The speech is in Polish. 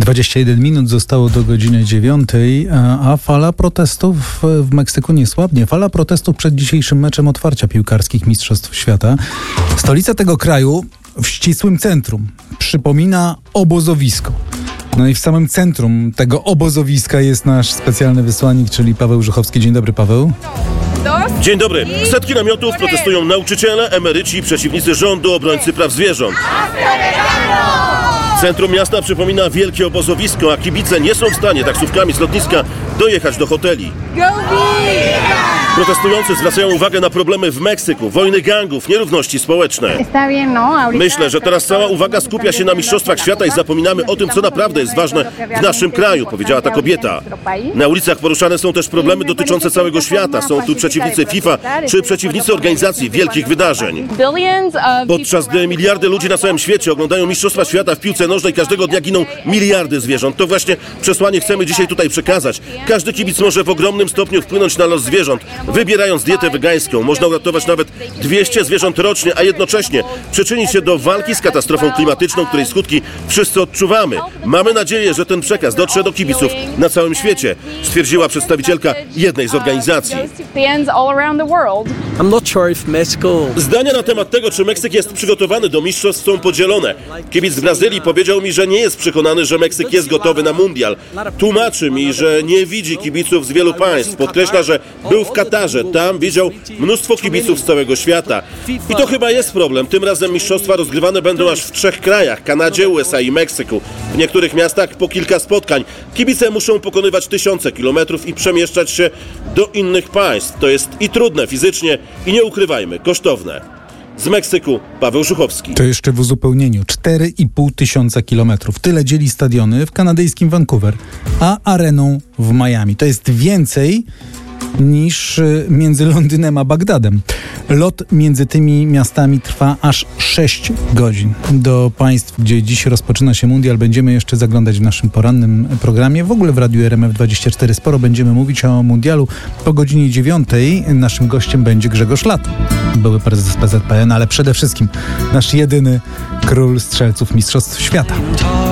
21 minut zostało do godziny 9, a fala protestów w Meksyku nie słabnie. Fala protestów przed dzisiejszym meczem otwarcia piłkarskich Mistrzostw Świata. Stolica tego kraju w ścisłym centrum przypomina obozowisko. No i w samym centrum tego obozowiska jest nasz specjalny wysłannik, czyli Paweł Żuchowski. Dzień dobry, Paweł. Dzień dobry. Setki namiotów protestują nauczyciele, emeryci, przeciwnicy rządu, obrońcy praw zwierząt. Centrum miasta przypomina wielkie obozowisko, a kibice nie są w stanie taksówkami z lotniska dojechać do hoteli. Protestujący zwracają uwagę na problemy w Meksyku, wojny gangów, nierówności społeczne. Myślę, że teraz cała uwaga skupia się na Mistrzostwach Świata i zapominamy o tym, co naprawdę jest ważne w naszym kraju, powiedziała ta kobieta. Na ulicach poruszane są też problemy dotyczące całego świata. Są tu przeciwnicy FIFA czy przeciwnicy organizacji wielkich wydarzeń. Podczas gdy miliardy ludzi na całym świecie oglądają Mistrzostwa Świata w piłce nożnej, każdego dnia giną miliardy zwierząt. To właśnie przesłanie chcemy dzisiaj tutaj przekazać. Każdy kibic może w ogromnym stopniu wpłynąć na los zwierząt. Wybierając dietę wegańską, można uratować nawet 200 zwierząt rocznie, a jednocześnie przyczynić się do walki z katastrofą klimatyczną, której skutki wszyscy odczuwamy. Mamy nadzieję, że ten przekaz dotrze do kibiców na całym świecie, stwierdziła przedstawicielka jednej z organizacji. Zdania na temat tego, czy Meksyk jest przygotowany do mistrzostw, są podzielone. Kibic z Brazylii powiedział mi, że nie jest przekonany, że Meksyk jest gotowy na mundial. Tłumaczy mi, że nie widzi kibiców z wielu państw. Podkreśla, że był w Katarze. Tam widział mnóstwo kibiców z całego świata. I to chyba jest problem. Tym razem mistrzostwa rozgrywane będą aż w 3 krajach. Kanadzie, USA i Meksyku. W niektórych miastach po kilka spotkań. Kibice muszą pokonywać tysiące kilometrów i przemieszczać się do innych państw. To jest i trudne fizycznie, i nie ukrywajmy, kosztowne. Z Meksyku Paweł Żuchowski. To jeszcze w uzupełnieniu 4,5 tysiąca kilometrów. Tyle dzieli stadiony w kanadyjskim Vancouver, a areną w Miami. To jest więcej niż między Londynem a Bagdadem. Lot między tymi miastami trwa aż 6 godzin. Do państw, gdzie dziś rozpoczyna się mundial, będziemy jeszcze zaglądać w naszym porannym programie. W ogóle w Radiu RMF24 sporo będziemy mówić o mundialu. Po godzinie 9 naszym gościem będzie Grzegorz Lat, były prezes PZPN, ale przede wszystkim nasz jedyny król strzelców Mistrzostw Świata.